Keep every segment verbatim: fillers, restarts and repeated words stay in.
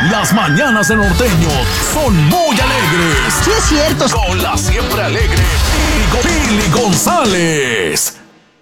Las mañanas de Norteño son muy alegres. Sí, es cierto. Con la siempre alegre Pili González.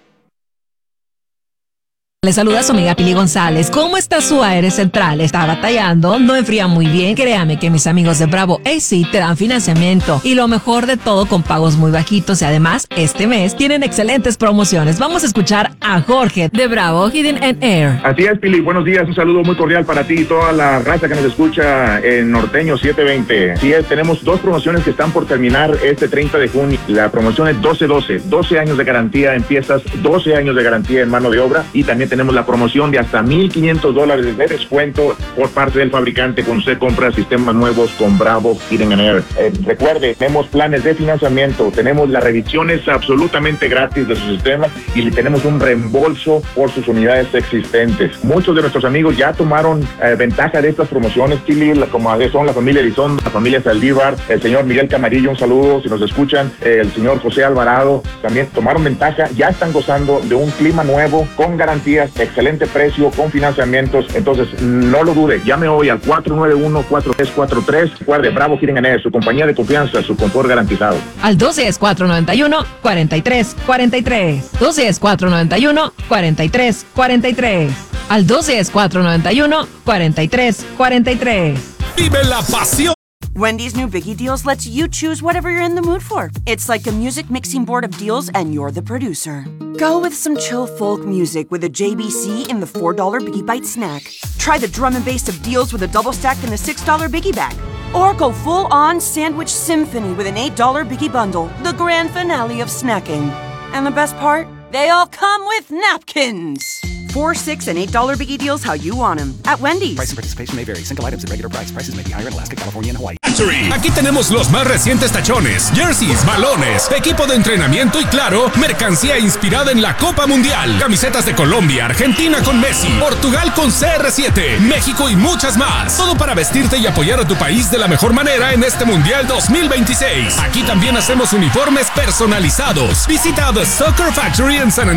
Le saluda a su amiga Pili González. ¿Cómo está su aire central? ¿Está batallando? No enfría muy bien. Créame que mis amigos de Bravo A C te dan financiamiento y lo mejor de todo con pagos muy bajitos y además este mes tienen excelentes promociones. Vamos a escuchar a Jorge de Bravo Heating and Air. Así es, Pili. Buenos días. Un saludo muy cordial para ti y toda la raza que nos escucha en Norteño siete veinte. Así es, tenemos dos promociones que están por terminar este treinta de junio. La promoción es doce doce. doce años de garantía en piezas, doce años de garantía en mano de obra y también tenemos la promoción de hasta mil quinientos dólares de descuento por parte del fabricante cuando usted compra sistemas nuevos con Bravo Heating and Air. Eh, recuerde, tenemos planes de financiamiento, tenemos las revisiones absolutamente gratis de su sistema y le tenemos un reembolso por sus unidades existentes. Muchos de nuestros amigos ya tomaron eh, ventaja de estas promociones, Chile, como son la familia Elizondo, la familia Saldívar, el señor Miguel Camarillo, un saludo si nos escuchan, eh, el señor José Alvarado, también tomaron ventaja, ya están gozando de un clima nuevo con garantías, excelente precio, con financiamientos. Entonces, no lo dude, llame hoy al cuatro nueve uno, cuatro tres cuatro tres. Recuerde, Bravo Heating and Air, su compañía de confianza, su confort garantizado. Al doce es cuatro nueve uno, cuatro tres cuatro tres. doce es cuatro nueve uno, cuatro tres cuatro tres. Al doce es cuatro nueve uno, cuatro tres cuatro tres. Vive la pasión. Wendy's new Biggie Deals lets you choose whatever you're in the mood for. It's like a music mixing board of deals and you're the producer. Go with some chill folk music with a J B C in the four dollar Biggie Bite snack. Try the drum and bass of deals with a double stack in the six dollar Biggie Bag. Or go full-on sandwich symphony with an eight dollar Biggie Bundle, the grand finale of snacking. And the best part? They all come with napkins. Four, six, and eight dollar Biggie Deals how you want them at Wendy's. Price and participation may vary. Single items at regular price. Prices may be higher in Alaska, California, and Hawaii. Aquí tenemos los más recientes tachones, jerseys, balones, equipo de entrenamiento y claro, mercancía inspirada en la Copa Mundial. Camisetas de Colombia, Argentina con Messi, Portugal con C R siete, México y muchas más. Todo para vestirte y apoyar a tu país de la mejor manera en este Mundial dos mil veintiséis. Aquí también hacemos uniformes personalizados. Visita The Soccer Factory en San Antonio.